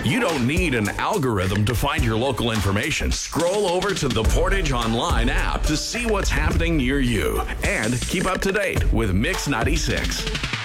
You don't need an algorithm to find your local information. Scroll over to the Portage Online app to see what's happening near you and keep up to date with Mix 96.